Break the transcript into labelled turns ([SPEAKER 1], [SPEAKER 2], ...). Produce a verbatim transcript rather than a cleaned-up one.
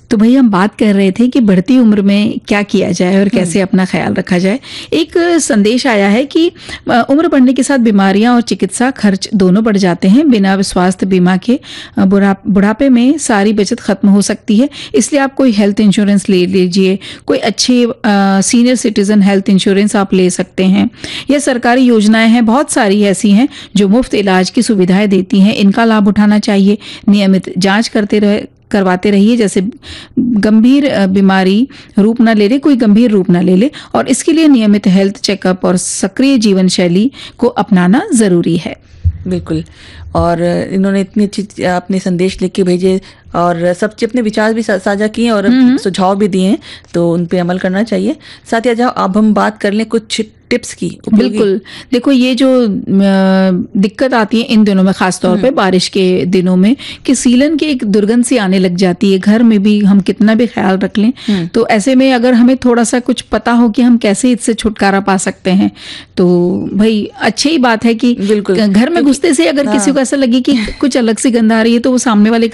[SPEAKER 1] तो भई हम बात कर रहे थे कि बढ़ती उम्र में क्या किया जाए और कैसे अपना ख्याल रखा जाए। एक संदेश आया है कि अ, उम्र बढ़ने के साथ बीमारियां और चिकित्सा खर्च दोनों बढ़ जाते हैं। बिना स्वास्थ्य बीमा के अ, बुढ़ा बुढ़ापे में सारी बचत खत्म हो सकती है। इसलिए आप कोई हेल्थ इंश्योरेंस ले लीजिए, कोई अच्छे अ, सीनियर सिटीजन हेल्थ इंश्योरेंस आप ले सकते हैं। ये सरकारी योजनाएं हैं, बहुत सारी ऐसी हैं जो मुफ्त इलाज की सुविधाएं देती हैं। इनका लाभ उठाना चाहिए। नियमित जांच करते रहे करवाते रहिए, जैसे गंभीर अ, बीमारी रूप ना ले ले, कोई गंभीर रूप ना ले ले, और इसके लिए नियमित हेल्थ चेकअप और सक्रिय जीवन शैली को अपनाना ज़रूरी है।
[SPEAKER 2] बिल्कुल। और इन्होंने इतनी अच्छी अपने संदेश लिख के भेजे और सबसे अपने विचार भी सा- साझा किए और सुझाव भी दिए हैं, तो उन पे अमल करना चाहिए। साथ ही आज अब हम बात कर लें कुछ टिप्स की। उपयोगी-
[SPEAKER 1] बिल्कुल। देखो, ये जो अ, दिक्कत आती है इन दिनों में, खास तौर पे बारिश के दिनों में, कि सीलन की एक दुर्गंध सी आने लग जाती है। घर में भी हम कितना भी ख्याल रख लें, तो ऐसे में अगर हमें थोड़ा सा कुछ पता हो कि हम कैसे इससे छुटकारा पा सकते हैं, तो भाई अच्छी ही बात है कि
[SPEAKER 2] बिल्कुल।
[SPEAKER 1] घर में घुसते से अगर किसी को ऐसा लगे कि कुछ अलग सी गंध आ रही है, तो वो सामने वाले